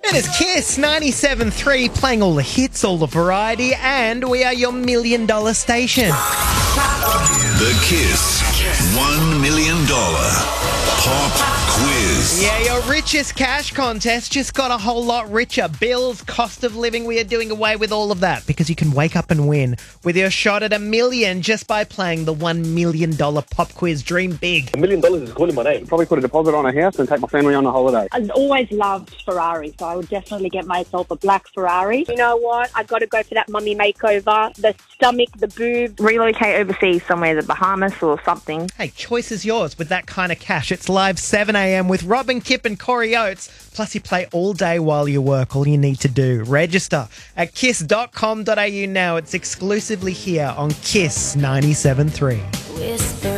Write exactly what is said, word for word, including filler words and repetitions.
It is Kiss ninety-seven point three, playing all the hits, all the variety, and we are your million dollar station. The Kiss one million dollar Pop Quiz. Yeah, your richest cash contest just got a whole lot richer. Bills, cost of living, we are doing away with all of that because you can wake up and win with your shot at a million just by playing the one million dollar Pop Quiz. Dream big. A million dollars is calling my name. Probably put a deposit on a house and take my family on a holiday. I've always loved Ferrari, so I would definitely get myself a black Ferrari. You know what? I've got to go for that mummy makeover. The stomach, the boob. Relocate overseas somewhere, the Bahamas or something. Hey, choice is yours with that kind of cash. It's live seven a.m. with Robin Kip and Corey Oates. Plus, you play all day while you work. All you need to do, register at kiss dot com dot a u now. It's exclusively here on Kiss ninety-seven point three. Whisper